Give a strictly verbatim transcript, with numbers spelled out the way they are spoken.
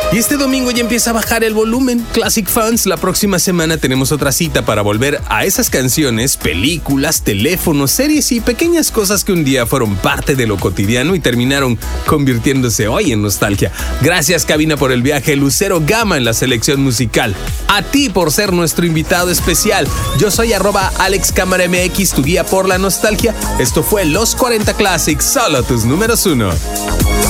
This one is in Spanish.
Y este domingo ya empieza a bajar el volumen. Classic Fans, la próxima semana tenemos otra cita para volver a esas canciones, películas, teléfonos, series y pequeñas cosas que un día fueron parte de lo cotidiano y terminaron convirtiéndose hoy en nostalgia. Gracias, cabina, por el viaje. Lucero Gama en la selección musical. A ti por ser nuestro invitado especial. Yo soy arroba Alex Cámara M X, tu guía por la nostalgia. Esto fue Los cuarenta Classics, solo tus números uno.